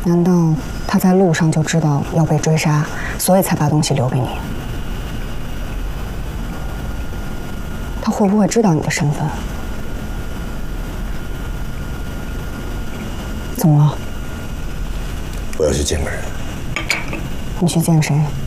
难道他在路上就知道要被追杀，所以才把东西留给你？他会不会知道你的身份？怎么了？ 我要去见个人。 你去见谁？